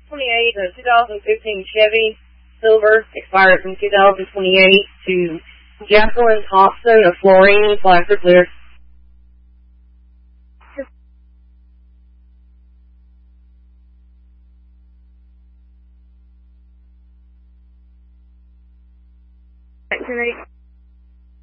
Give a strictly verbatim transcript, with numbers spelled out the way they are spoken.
twenty-eight, a two thousand fifteen Chevy Silver, expired from two thousand twenty-eight, to Jacqueline Thompson of Florine, Placer Clear. Section eight.